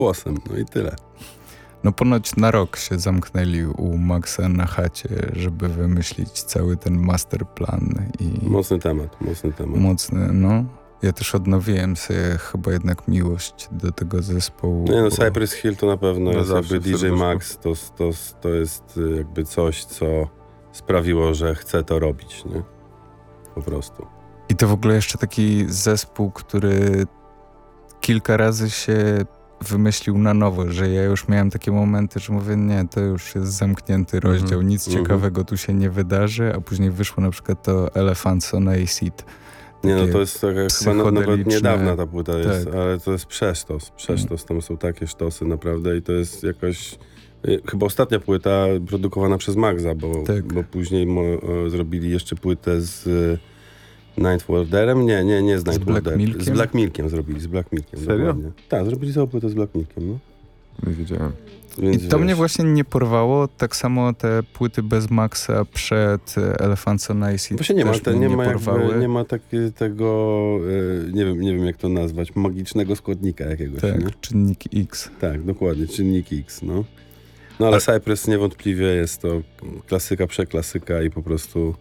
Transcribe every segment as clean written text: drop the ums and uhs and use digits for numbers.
głosem, no i tyle. No ponoć na rok się zamknęli u Maxa na chacie, żeby wymyślić cały ten masterplan. Mocny temat. Mocny, no. Ja też odnowiłem sobie chyba jednak miłość do tego zespołu. Nie no, Cypress Hill to na pewno jest jakby DJ serduszku. Max, to jest jakby coś, co sprawiło, że chce to robić, nie? Po prostu. I to w ogóle jeszcze taki zespół, który kilka razy się wymyślił na nowo, że ja już miałem takie momenty, że mówię, nie, to już jest zamknięty rozdział, nic ciekawego tu się nie wydarzy, a później wyszło na przykład to Elephants on Acid. Nie no, to jest taka chyba nawet niedawna ta płyta jest, tak. ale to jest przesztos, tam są takie sztosy naprawdę i to jest jakaś, chyba ostatnia płyta produkowana przez Magza, bo później zrobili jeszcze płytę z Ninth Wonderem? Nie z Ninth Wonderem. Z Black Milkiem zrobili, Serio? Dokładnie. Tak, zrobili całą płytę z Black Milkiem, no. Nie wiedziałem. Więc I to mnie właśnie nie porwało, tak samo te płyty bez Maxa przed Elephants on Acid właśnie nie ma tego, nie wiem jak to nazwać, magicznego składnika jakiegoś. Tak, nie? czynnik X. Tak, dokładnie, czynnik X, no. No ale Cypress niewątpliwie jest to klasyka, przeklasyka i po prostu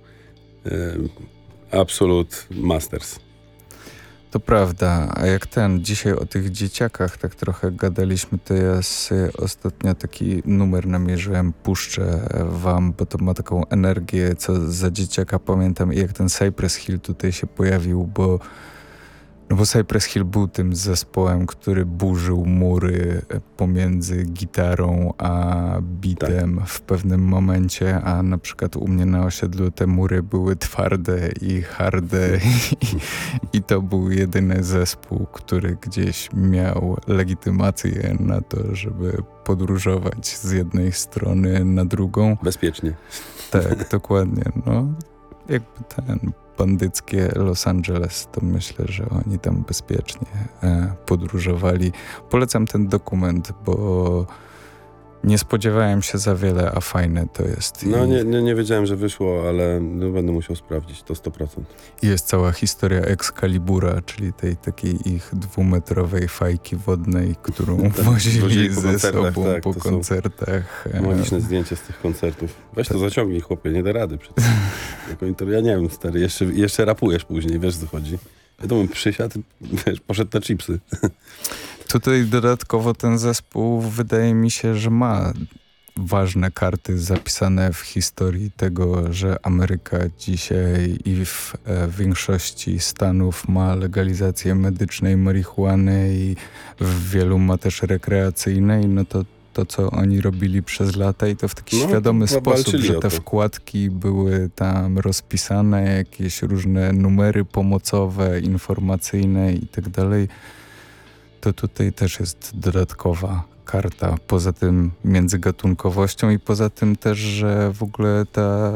absolute masters. To prawda, a jak dzisiaj o tych dzieciakach tak trochę gadaliśmy, to ja sobie ostatnio taki numer namierzyłem, puszczę wam, bo to ma taką energię, co za dzieciaka pamiętam i jak ten Cypress Hill tutaj się pojawił, bo Cypress Hill był tym zespołem, który burzył mury pomiędzy gitarą a beatem w pewnym momencie, a na przykład u mnie na osiedlu te mury były twarde i harde i to był jedyny zespół, który gdzieś miał legitymację na to, żeby podróżować z jednej strony na drugą. Bezpiecznie. Tak, dokładnie. No, jakby bandyckie Los Angeles, to myślę, że oni tam bezpiecznie podróżowali. Polecam ten dokument, bo nie spodziewałem się za wiele, a fajne to jest. No nie wiedziałem, że wyszło, ale będę musiał sprawdzić, to 100%. Jest cała historia Excalibura, czyli tej takiej ich 2-metrowej fajki wodnej, którą wozili ze sobą po koncertach. Magiczne zdjęcie z tych koncertów. Weź to zaciągnij, chłopie, nie da rady przecież. Ja nie wiem, stary, jeszcze rapujesz później, wiesz co chodzi. Ja to bym przysiadł, wiesz, poszedł na chipsy. Tutaj dodatkowo ten zespół wydaje mi się, że ma ważne karty zapisane w historii tego, że Ameryka dzisiaj i w większości stanów ma legalizację medycznej marihuany i w wielu ma też rekreacyjnej, no to co oni robili przez lata i to w taki świadomy sposób, że te wkładki były tam rozpisane, jakieś różne numery pomocowe, informacyjne i tak dalej. To tutaj też jest dodatkowa karta, poza tym międzygatunkowością i poza tym też, że w ogóle ta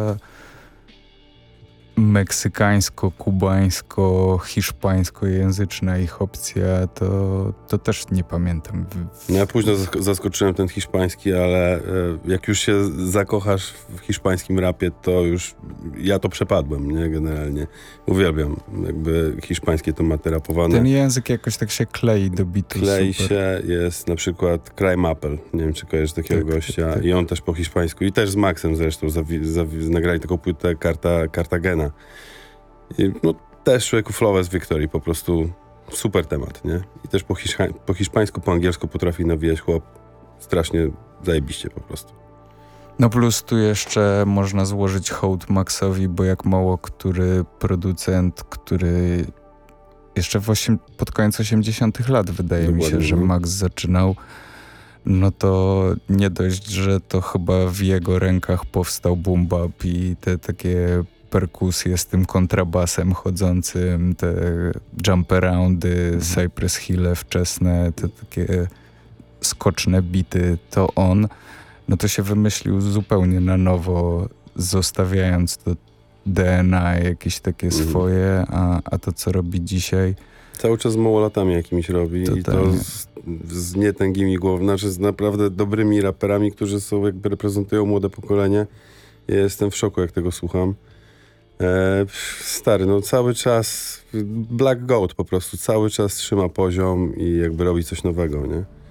meksykańsko-kubańsko-hiszpańsko-języczna ich opcja, to też nie pamiętam. Ja późno zaskoczyłem ten hiszpański, ale jak już się zakochasz w hiszpańskim rapie, to już ja to przepadłem, nie? Generalnie uwielbiam jakby hiszpańskie tematy rapowane. Ten język jakoś tak się klei do bitu. Klei super. się, jest na przykład Crime Apple, nie wiem czy kojarzysz takiego gościa, tak. I on też po hiszpańsku i też z Maxem zresztą nagrali taką płytę Cartagena. I no też człowieku Flawless Victory, po prostu super temat, nie? I też po hiszpańsku, po angielsku potrafi nawijać chłop strasznie zajebiście po prostu. No plus tu jeszcze można złożyć hołd Maxowi, bo jak mało który producent, który jeszcze pod koniec 80 lat wydaje mi się, że Max zaczynał, no to nie dość, że to chyba w jego rękach powstał boom bap i te takie perkusje z tym kontrabasem chodzącym, te jump-aroundy, Cypress Hill'e wczesne, te takie skoczne bity, to on, no to się wymyślił zupełnie na nowo, zostawiając to DNA jakieś takie swoje, a to co robi dzisiaj... Cały czas z małolatami jakimiś robi totalnie. I to z nietęgimi głowami, znaczy z naprawdę dobrymi raperami, którzy są jakby reprezentują młode pokolenie. Ja jestem w szoku, jak tego słucham. Stary, no cały czas Black Goat po prostu, cały czas trzyma poziom i jakby robi coś nowego, nie?